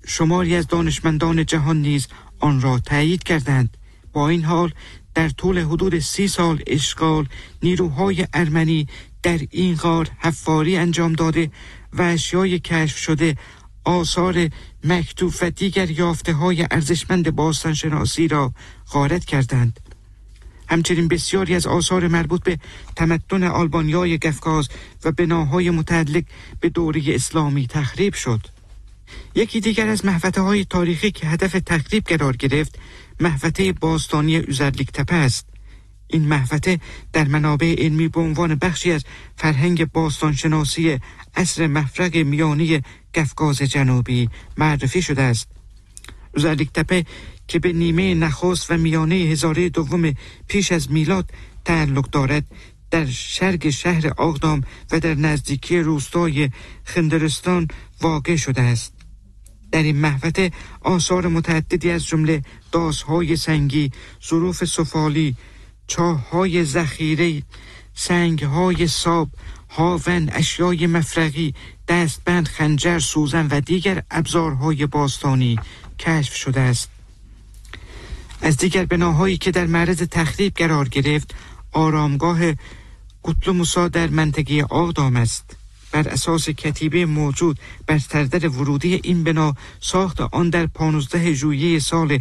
شماری از دانشمندان جهان نیز آن را تایید کردند. با این حال در طول حدود 30 سال اشغال نیروهای ارمنی در این غار حفاری انجام داده و اشیای کشف شده، آثار مکتوب و دیگر یافته‌های ارزشمند باستانشناسی را غارت کردند. همچنین بسیاری از آثار مربوط به تمدن آلبانیای قفقاز و بناهای متعلق به دوره اسلامی تخریب شد. یکی دیگر از محوطه‌های تاریخی که هدف تخریب قرار گرفت، محوطه باستانی اوزرلیک تپه است. این محوطه در منابع علمی به عنوان بخشی از فرهنگ باستانشناسی عصر مفرق میانی قفقاز جنوبی معرفی شده است. اوزرلیک تپه که به نیمه نخست و میانه هزاره دوم پیش از میلاد تعلق دارد، در شرق شهر آغدام و در نزدیکی روستای خندرستان واقع شده است. در این محوطه آثار متعددی از جمله داس‌های سنگی، ظروف سفالی، چاه‌های ذخیره، سنگ‌های ساب، هاون، اشیای مفرقی، دستبند، خنجر، سوزن و دیگر ابزارهای باستانی کشف شده است. از دیگر بناهایی که در معرض تخریب قرار گرفت، آرامگاه قطلموسا در منطقه آغدام است. بر اساس کتیبه موجود بر سردر ورودی این بنا، ساخت آن در 15 ژوئیه سال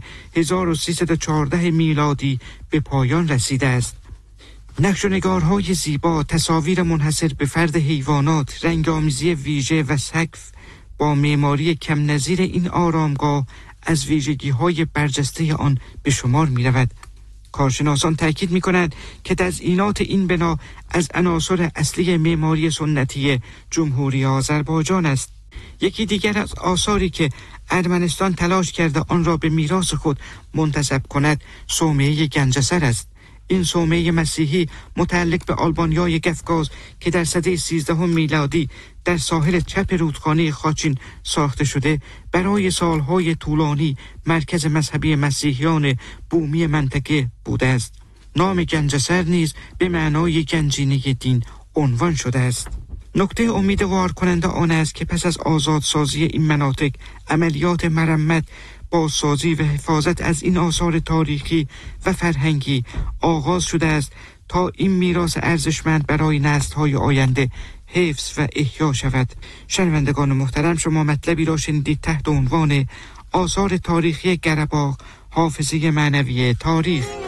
1314 میلادی به پایان رسیده است. نقش و نگارهای زیبا، تصاویر منحصر به فرد حیوانات، رنگامیزی ویژه و سقف با معماری کم نظیر این آرامگاه از ویژگی‌های برجسته آن به شمار می‌رود. کارشناسان تأکید می‌کنند که تزئینات این بنا از عناصر اصلی معماری سنتی جمهوری آذربایجان است. یکی دیگر از آثاری که ارمنستان تلاش کرده آن را به میراث خود منتسب کند، صومعه گنجسر است. این صومعه مسیحی متعلق به آلبانیای قفقاز که در سده 13 میلادی در ساحل چپ رودخانه خاچین ساخته شده، برای سالهای طولانی مرکز مذهبی مسیحیان بومی منطقه بوده است. نام گنجسر نیز به معنای گنجینه دین عنوان شده است. نکته امیدوار کننده آن است که پس از آزادسازی این مناطق، عملیات مرمت، بازسازی و حفاظت از این آثار تاریخی و فرهنگی آغاز شده است تا این میراث ارزشمند برای نسل‌های آینده حفظ و احیا شود. شنوندگان محترم، شما مطلبی را شنیدید تحت عنوان آثار تاریخی قره‌باغ، حافظه معنوی تاریخ.